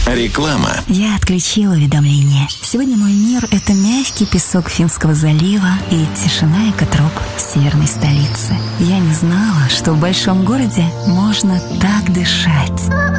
Реклама. Я отключила уведомления. Сегодня мой мир — это мягкий песок Финского залива и тишина экотроп северной столицы. Я не знала, что в большом городе можно так дышать.